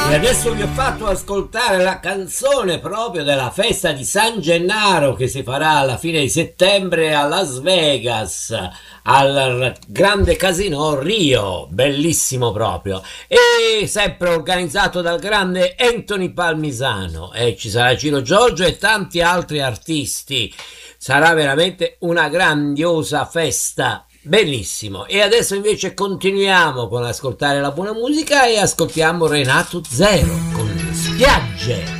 E adesso vi ho fatto ascoltare la canzone proprio della festa di San Gennaro che si farà alla fine di settembre a Las Vegas, al grande casino Rio, bellissimo proprio, e sempre organizzato dal grande Anthony Palmisano, e ci sarà Ciro Giorgio e tanti altri artisti. Sarà veramente una grandiosa festa. Bellissimo. E adesso invece continuiamo con ascoltare la buona musica e ascoltiamo Renato Zero con le spiagge.